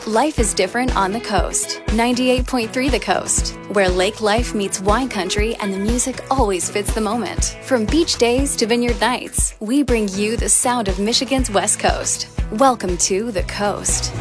Life is different on the coast. 98.3 The Coast, where lake life meets wine country and the music always fits the moment. From beach days to vineyard nights, we bring you the sound of Michigan's West Coast. Welcome to The Coast.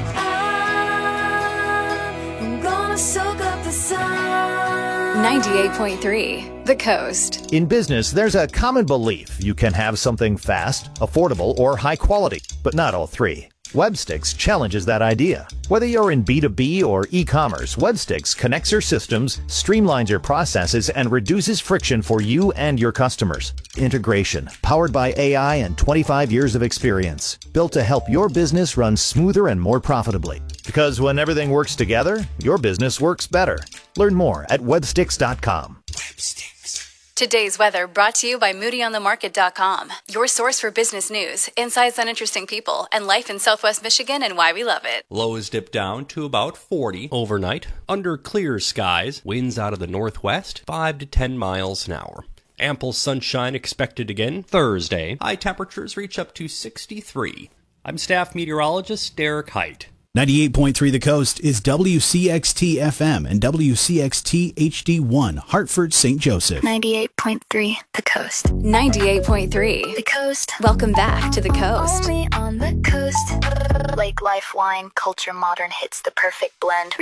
I'm gonna soak up the sun. 98.3 The Coast. In business, there's a common belief you can have something fast, affordable, or high quality, but not all three. Webstix challenges that idea. Whether you're in B2B or e-commerce, Webstix connects your systems, streamlines your processes, and reduces friction for you and your customers. Integration, powered by AI and 25 years of experience, built to help your business run smoother and more profitably. Because when everything works together, your business works better. Learn more at webstix.com. Today's weather brought to you by MoodyOnTheMarket.com, your source for business news, insights on interesting people, and life in Southwest Michigan and why we love it. Lows dip down to about 40 overnight. Under clear skies, winds out of the northwest, 5 to 10 miles an hour. Ample sunshine expected again Thursday. High temperatures reach up to 63. I'm staff meteorologist Derek Height. 98.3 The Coast is WCXT FM and WCXT HD1, Hartford, St. Joseph. 98.3 The Coast. 98.3 The Coast. Welcome back to The Coast. Only on the coast. Lake life, wine, culture, modern hits the perfect blend.